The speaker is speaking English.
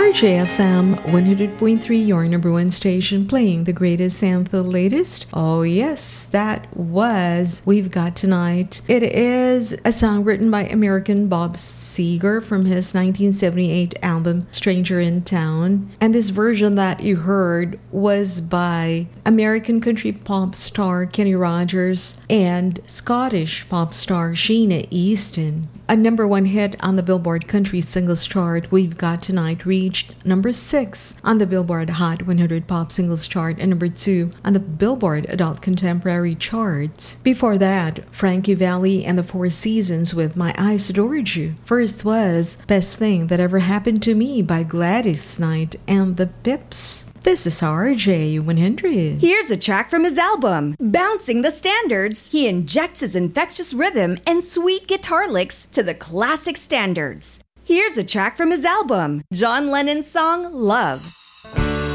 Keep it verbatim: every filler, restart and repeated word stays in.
R J F M one hundred point three, your number one station, playing the greatest and the latest. Oh yes, that was We've Got Tonight. It is a song written by American Bob Seger from his nineteen seventy-eight album Stranger in Town. And this version that you heard was by American country pop star Kenny Rogers and Scottish pop star Sheena Easton. A number one hit on the Billboard Country Singles Chart, We've Got Tonight reached number six on the Billboard Hot one hundred Pop Singles Chart and number two on the Billboard Adult Contemporary Chart. Before that, Frankie Valli and the Four Seasons with My Eyes Adored You. First was Best Thing That Ever Happened to Me by Gladys Knight and the Pips. This is R J one hundred. Here's a track from his album, Bouncing the Standards. He injects his infectious rhythm and sweet guitar licks to the classic standards. Here's a track from his album, John Lennon's song, Love.